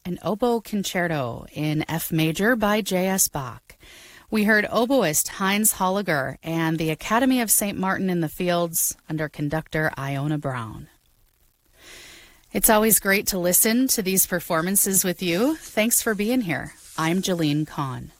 an oboe concerto in F major by J.S. Bach. We heard oboist Heinz Holliger and the Academy of St. Martin in the Fields under conductor Iona Brown. It's always great to listen to these performances with you. Thanks for being here. I'm Jolene Kahn.